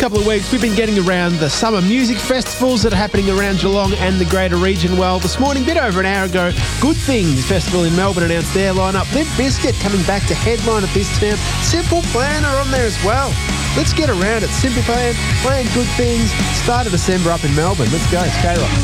couple of weeks, we've been getting around the summer music festivals that are happening around Geelong and the greater region. Well, this morning, a bit over an hour ago, Good Things Festival in Melbourne announced their lineup. Limp Bizkit coming back to headline at this town. Simple Plan are on there as well. Let's get around it. Simple Plan playing Good Things. Start of December up in Melbourne. Let's go. It's K-Rock.